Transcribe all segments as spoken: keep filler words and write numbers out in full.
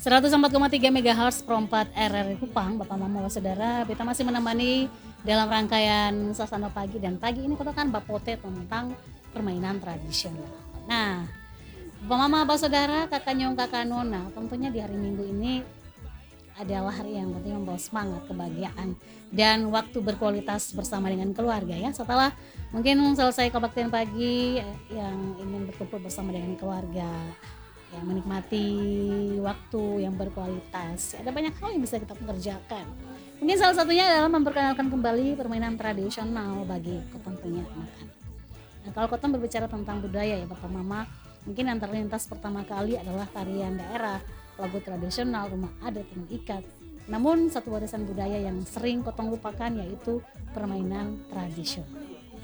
seratus empat koma tiga megahertz Pro empat R R I Kupang, Bapak Mama Saudara, kita masih menemani dalam rangkaian Sasana Pagi, dan pagi ini kita kan bapote tentang permainan tradisional. Nah, Bapak Mama Bapak Saudara, Kakak Nyong Kakak Nona, tentunya di hari Minggu ini adalah hari yang penting membawa semangat, kebahagiaan, dan waktu berkualitas bersama dengan keluarga ya. Setelah mungkin selesai kebaktian pagi yang ingin berkumpul bersama dengan keluarga, yang menikmati waktu yang berkualitas. Ada banyak hal yang bisa kita kerjakan. Mungkin salah satunya adalah memperkenalkan kembali permainan tradisional bagi Kotong punya anak-anak. Nah, kalau Kotong berbicara tentang budaya ya Bapak Mama, mungkin yang terlintas pertama kali adalah tarian daerah, lagu tradisional, rumah adat, tenun ikat. Namun satu warisan budaya yang sering Kotong lupakan yaitu permainan tradisional.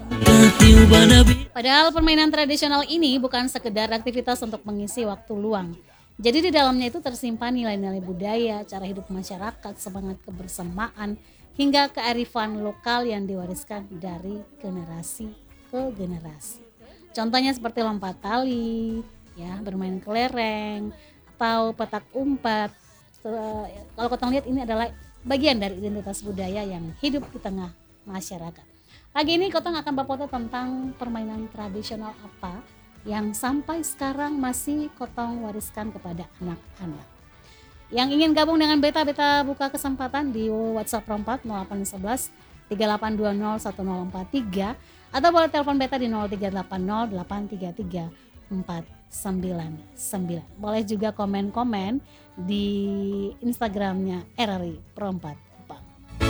Padahal permainan tradisional ini bukan sekedar aktivitas untuk mengisi waktu luang. Jadi di dalamnya itu tersimpan nilai-nilai budaya, cara hidup masyarakat, semangat kebersamaan, hingga kearifan lokal yang diwariskan dari generasi ke generasi. Contohnya seperti lompat tali, ya, bermain kelereng, atau petak umpat. Kalau Kotong lihat ini adalah bagian dari identitas budaya yang hidup di tengah masyarakat. Pagi ini Kotong akan berfoto tentang permainan tradisional apa yang sampai sekarang masih Kotong wariskan kepada anak-anak. Yang ingin gabung dengan Beta, Beta buka kesempatan di WhatsApp empat nol delapan satu satu tiga delapan dua nol satu nol empat tiga atau boleh telepon Beta di nol tiga delapan nol delapan tiga tiga empat sembilan sembilan. Boleh juga komen-komen di Instagramnya R R I Pro empat.